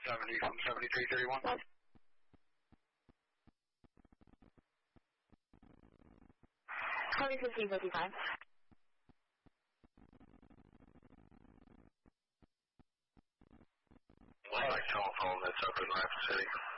70 from 7331. 2015-55. Like telephone that's up in Rapid City.